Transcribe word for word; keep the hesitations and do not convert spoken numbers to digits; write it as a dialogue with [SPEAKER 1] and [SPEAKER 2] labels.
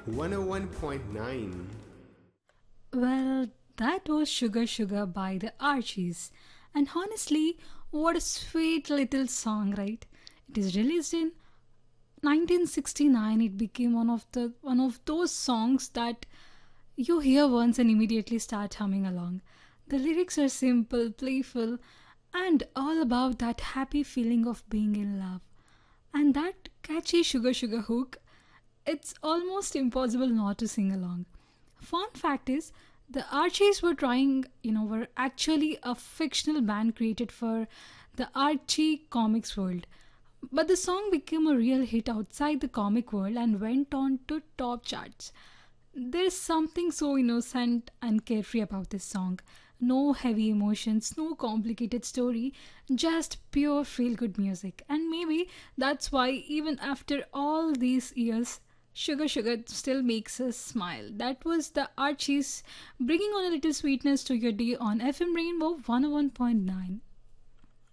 [SPEAKER 1] one oh one point nine.
[SPEAKER 2] Well, that was Sugar Sugar by the Archies. And honestly, what a sweet little song, right? It is released in nineteen sixty-nine. It became one of the one of those songs that you hear once and immediately start humming along. The lyrics are simple, playful, and all about that happy feeling of being in love. And that catchy Sugar Sugar hook, it's almost impossible not to sing along. Fun fact is, the Archies were trying, you know, were actually a fictional band created for the Archie comics world. But the song became a real hit outside the comic world and went on to top charts. There's something so innocent and carefree about this song. No heavy emotions, no complicated story, just pure feel good music. And maybe that's why, even after all these years, Sugar Sugar still makes us smile. That was the Archies bringing on a little sweetness to your day on F M Rainbow one oh one point nine.